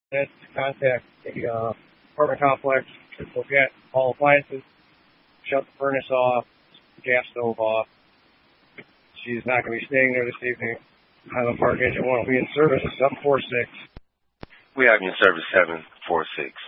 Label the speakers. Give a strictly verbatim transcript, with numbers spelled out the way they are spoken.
Speaker 1: That's to contact the uh, apartment complex to look at all appliances, shut the furnace off, the gas stove off. She's not going to be staying there this evening. Highland Park Engine one will be in service seven four six.
Speaker 2: We have you in service seven four six.